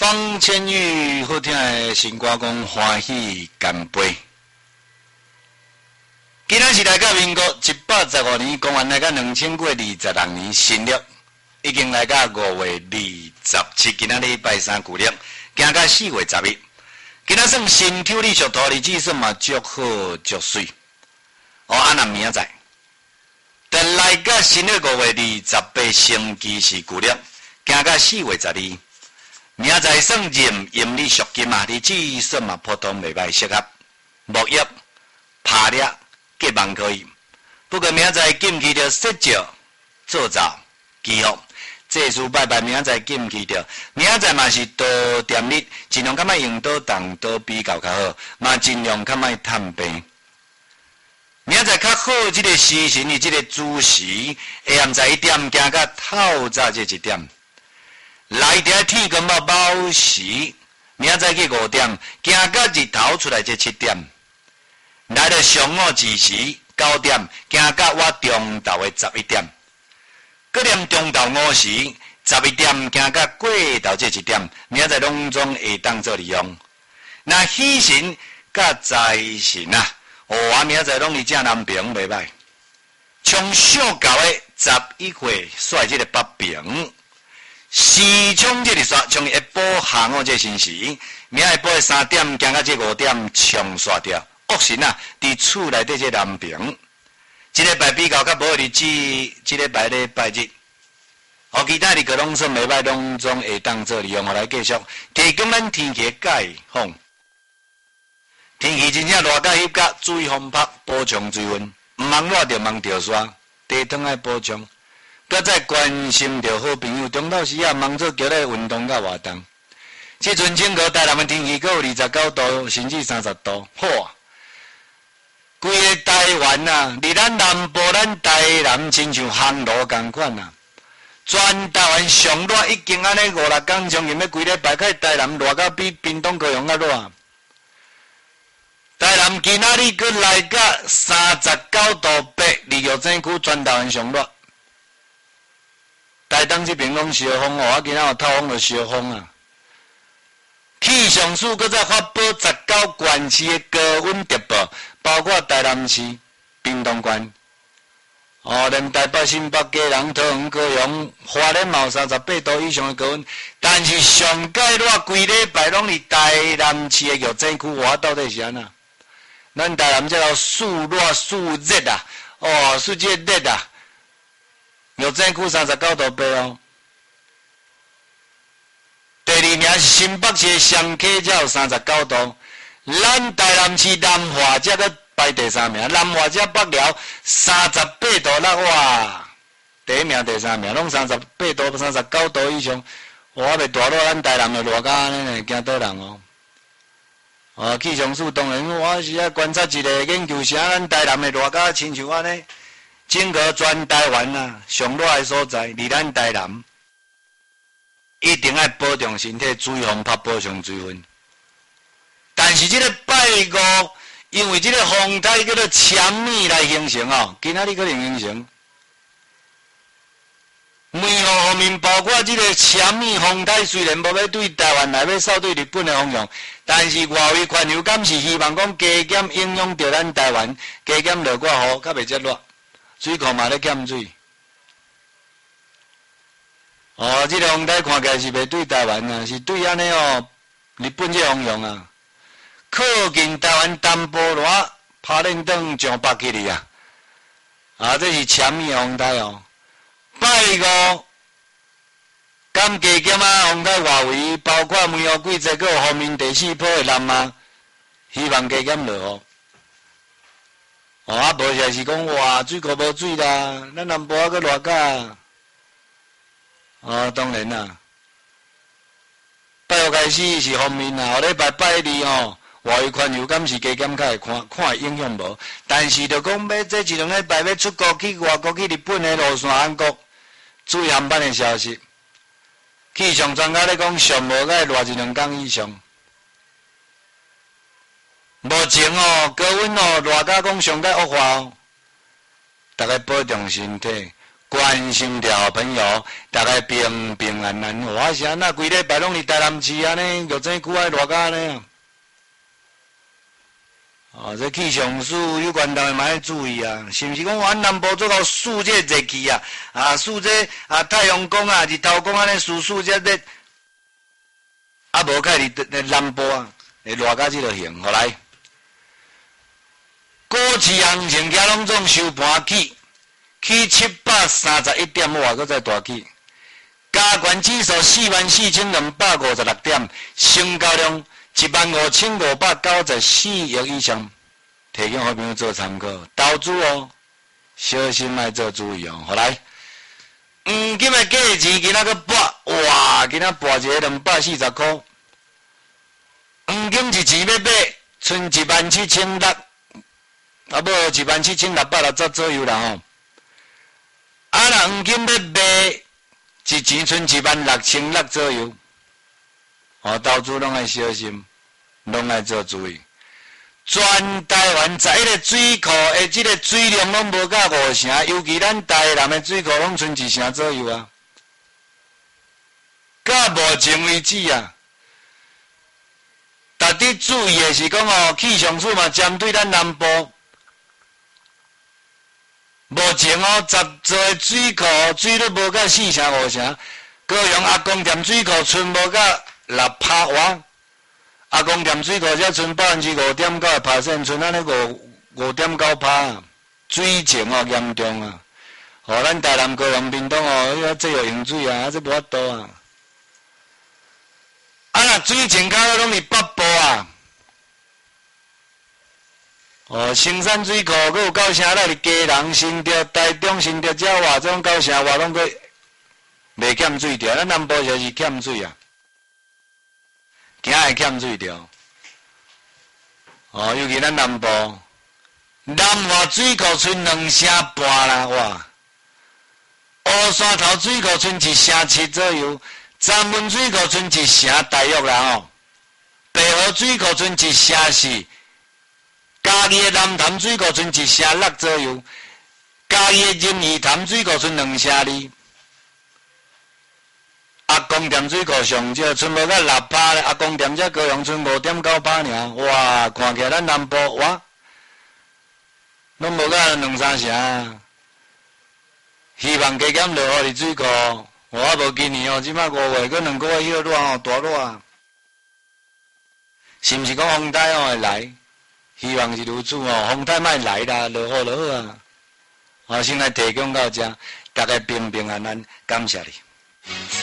方千玉好听的新歌讲欢喜干杯。今仔是来到民国115年，公元来到2022年新历，已经来到5月27，今仔礼拜三旧历，行到4月11。今仔算辛丑日属土，日子算嘛足好足水。那明仔载，但来到新历5月28，星期是旧历，行到4月12。明仔载算阴历属金啊，日子算嘛普通袂歹，适合木叶、拍粒、结网可以。不过明仔载禁忌着设照、做灶、祈福。祭祀拜拜，明仔载禁忌着。明仔载嘛是多点日，尽量较莫用刀动刀比较较好，嘛尽量较莫探病。明仔载较好，即个时辰是即个子时，下暗在1点，行到透早这1点。来伫天光要卯时，明仔载去5点，行到日头出来这7点。来到上午子时9点，行到我中昼的11点。搁念中昼5时11点，行到过昼这1点。明仔载拢总会当做利用。那喜神甲财神啊，明仔载拢是正南平袂歹。从上到的11岁率这个北平。时冲这日煞，从下晡下午这辰时，明下晡3点行到这5点，冲煞掉。恶神啊，伫厝内底这南平。这礼拜比较较无日子，这礼拜日。其他日个拢算袂歹，拢总会当做利用。我来继续提供咱天气解放。天气真正热到翕甲，注意风拍，补充水分。毋忙热着忙着煞，茶汤爱补充。搁再关心着好朋友，中昼时啊，忙做叫咧运动甲活动。即阵整个台南的天气，搁有29度，甚至30度，好啊！规个台湾啊，离咱南部，咱台南亲像烘炉共款啊。全台湾上热已经安尼5、6天，将近要规礼拜，台南热到比屏东高雄较热。台南今仔日搁来到39度8，离玉井区全台湾上热。台东这边拢烧风我今仔有透风就烧风啊。气象署搁再发布19县市的高温特报，包括台南市、屏东县、连台北、新北、基隆、桃园、高雄、花莲嘛有38度以上的高温，但是上介热规礼拜拢是台南市的玉井区，到底是安那？咱台南这头速热速热啊，速这热啊！玉井区39度8哦。第2名是新北市双溪，才有39度。咱台南市南华才搁排第3名，南华才北寮38度啦，哇！第1名、第3名拢38度、39度以上。我袂大热，咱台南就热到安尼呢，惊倒人哦。气象署当然我是要观察一个研究啥，咱台南的热到亲像安尼。整个全台湾啊，上热的所在，离咱台南，一定要保重身体，注意风拍，补充水分。但是这个拜五，因为这个风台叫做前面来形成哦，今仔日可能形成。梅雨方面，包括这个前面风台，虽然无要对台湾来要扫对日本的方向，但是外围环流感是希望讲加减影响到咱台湾，加减落寡雨，较袂遮热。水库嘛咧减水，这个风台看起来是袂对台湾啊，是对安尼日本这方向啊，靠近台湾东部热，拍恁转上北去哩啊，这是前面的风台哦。拜五，敢加减风台外围，包括梅雨季节，搁有后面第4波的南啊，希望加减落雨。无实是讲哇，水库无水啦，咱南部搁热甲，当然啦。拜五开始是方面啦，下礼拜拜2外围环流感是加减较会看影响无，但是就讲要这1、2礼拜要出国去外国去日本的路线韩国，注意航班的消息。气象专家咧讲，上无该热1、2天以上。目前高温热到讲上界恶化大家保重身体， 关心着好朋友，大家平平安安。我是安那规礼拜拢伫台南市安尼，玉井区爱热甲呢。这气象署有关单位嘛要注意啊，是毋是讲阮南部做到数这热气啊，数这太阳光啊，日头光安尼数这热，无开伫南部啊，会热甲即落型。后来，股市行情价拢总收盘起731点，哇，搁再大起。加权指数44,256点，成交量15,594亿以上。提供好朋友做参考，投资哦，小心爱做注意哦。后来，黄金的价钱今仔个博，哇，今仔博一个240块。黄金一钱要买，剩17600，啊，无17660左右啦吼。啊，若黄金要卖，一钱剩16600左右。哦，投资拢爱小心，拢爱做注意。全台湾11个水库的这个水量拢无到5成，尤其咱台南的水库拢剩1成左右啊。到目前为止啊，值得注意的是讲哦，气象署嘛针对咱南部，目前哦10座水库水都无到4成5成，高雄阿公店水库剩无到6%哇。阿公店水库才剩5.9%，剩安尼5.9%，水情哦严重啊！哦，咱台南高雄屏东哦，这要用水啊，这无法度啊！啊，若水情较拢是北部啊！哦，新山水库佫有到城内伫嘉南、新竹、台中、新竹遮话，这种到城话拢佫袂欠水着，咱南部就是欠水啊！惊会欠水着，哦，尤其咱南部，南华水库剩2成半啦，哇！乌山头水库剩1成7左右，杉门水库剩1成大约啦吼，白河水库剩1成4，嘉义的南潭水库剩1成6左右，嘉义的仁义潭水库剩2成2。阿公店水库上少，剩无到6%咧。阿公店遮高雄剩5.9%尔，哇！看起来咱南部哇，拢无到2-3成。希望加减落雨的水库，我无今年哦，即摆5月搁2个月小热哦，大热。是毋是讲风台哦会来？希望是如此哦，风台莫来啦，落雨就好啊。我先来提供到遮，大家平平安安，感谢你。